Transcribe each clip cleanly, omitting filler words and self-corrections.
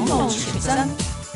澳傳真。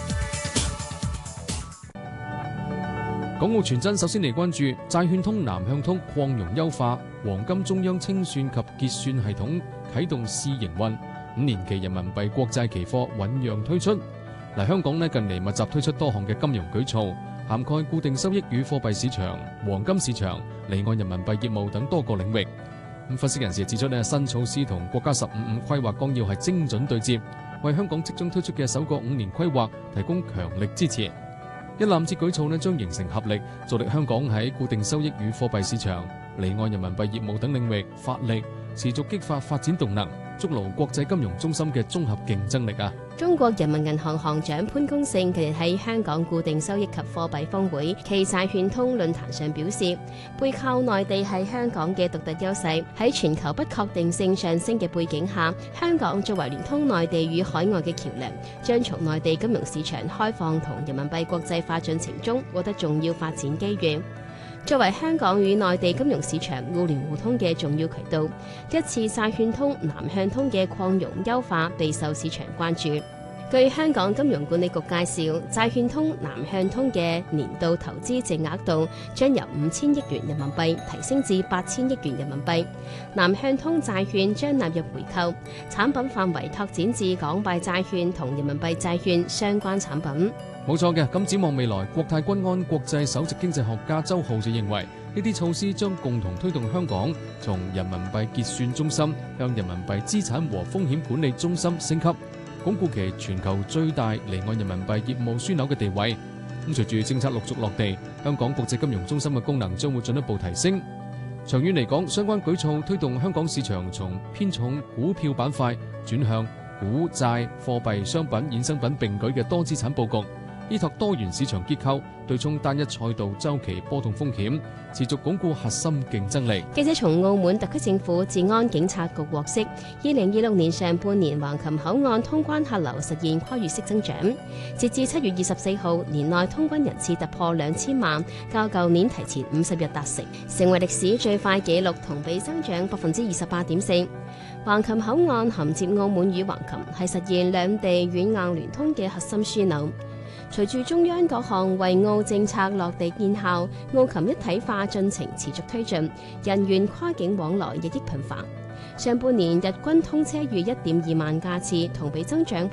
港澳傳真首先嚟關注債券通南向通擴容優化，黃金中央清算及結算系統啟動試營運，5年期人民幣國債期貨醞釀推出。香港近嚟密集推出多項嘅金融舉措，涵蓋固定收益與貨幣市場、黃金市場、離岸人民幣業務等多個領域。分析人士指出新措施同國家15規劃綱要係精準對接，為香港即將推出嘅首個5年規劃提供強力支持。一攬子舉措將形成合力，助力香港喺固定收益與貨幣市場、離岸人民幣業務等領域發力，持續激發發展動能，築牢國際金融中心嘅綜合競爭力啊！ 中國人民銀行行長潘功勝近日喺香港固定收益及貨幣峰會暨債券通論壇上表示，背靠內地係香港嘅獨特優勢。喺全球不確定性上升嘅背景下，香港作為聯通內地與海外嘅橋梁，將從內地金融市場開放同人民幣國際化進程中獲得重要發展機遇。作為香港與內地金融市場互聯互通嘅重要渠道，一次債券通南向通嘅擴容優化備受市場關注。據香港金融管理局介紹，債券通南向通嘅年度投資淨額度將由5000億元人民幣提升至8000億元人民幣。南向通債券將納入回購，產品範圍拓展至港幣債券同人民幣債券相關產品。 冇錯嘅，咁展望未來，國泰君安國際首席經濟學家周浩就認為，呢啲措施將共同推動香港從人民幣結算中心向人民幣資產和風險管理中心升級，鞏固其全球最大離岸人民幣業務樞紐嘅地位。隨住政策陸續落地，香港國際金融中心嘅功能將會進一步提升。長遠嚟講，相關舉措推動香港市場從偏重股票板塊轉向股債貨幣商品衍生品並舉嘅多資產佈局，依託多元市場結構，對沖單一賽道周期波動風險，持續鞏固核心競爭力。 記者從澳門特區政府治安警察局獲悉，2026年上半年橫琴口岸通關客流實現跨越式增長，截至7月24號，年內通關人次突破2000萬，較舊年提前50日達成，成為歷史最快紀錄，同比增長28.4%。橫琴口岸銜接澳門與橫琴，係實現兩地軟硬聯通嘅核心樞紐。隨住中央各項惠澳政策落地見效，澳琴一體化進程持續推進，人員跨境往來日益頻繁。上半年日均通車逾1.2萬架次，同比增長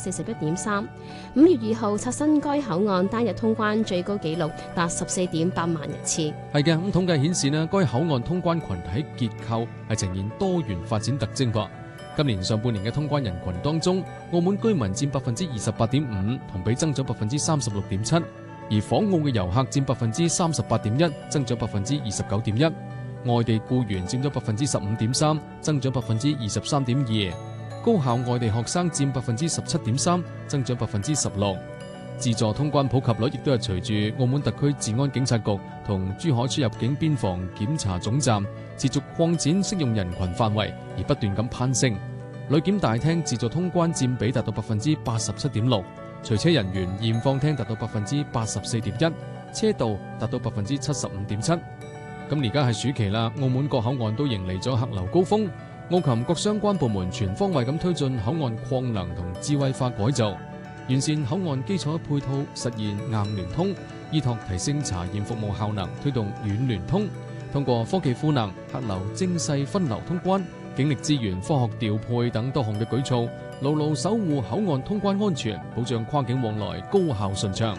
41.3%。5月2號刷新該口岸單日通關最高紀錄，達14.8萬人次。 係嘅，統計顯示該口岸通關群體結構係呈現多元發展特徵噃。今年上半年嘅通關人群當中，澳門居民佔28.5%，同比增長36.7%，而訪澳嘅遊客佔38.1%，增長29.1%。外地僱員佔咗15.3%，增長23.2%。高校外地學生佔17.3%，增長16%。自助通關普及率亦都係隨住澳門特區治安警察局同珠海出入境邊防檢查總站持續擴展適用人群範圍而不斷咁攀升。旅檢大廳自助通關佔比達到87.6%，隨車人員驗放廳達到84.1%，車道達到75.7%。咁而家係暑期啦，澳門各口岸都迎嚟咗客流高峰，澳琴各相關部門全方位咁推進口岸擴能同智慧化改造，完善口岸基礎配套，實現硬聯通，依託提升查驗服務效能，推動軟聯通，通過科技賦能、客流精細分流通關、警力資源科學調配等多項嘅舉措，牢牢守護口岸通關安全，保障跨境往來高效順暢。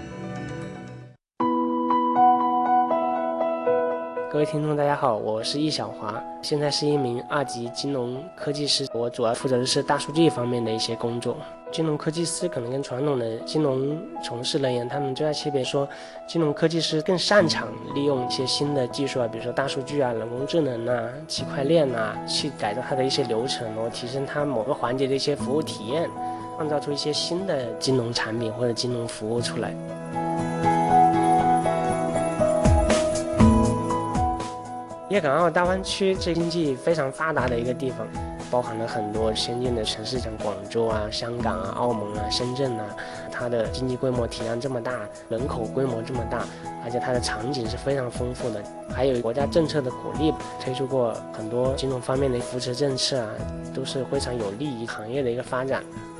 各位聽眾大家好，我是易小華，現在是一名2級金融科技師，我主要負責的是大數據方面的一些工作。金融科技師可能跟傳統的金融從事人員，他們最大區別說，金融科技師更擅長利用一些新的技術啊，比如說大數據啊、人工智能啊、區塊鏈啊，去改造它的一些流程，然後提升它某個環節的一些服務體驗，創造出一些新的金融產品或者金融服務出來。粵港澳大灣區是經濟非常發達的一個地方，包含了很多先進的城市，像廣州啊、香港啊、澳門啊、深圳啊，它的經濟規模體量這麼大，人口規模這麼大，而且它的場景是非常豐富的，還有國家政策的鼓勵，推出過很多金融方面的扶持政策啊，都是非常有利於行業的一個發展。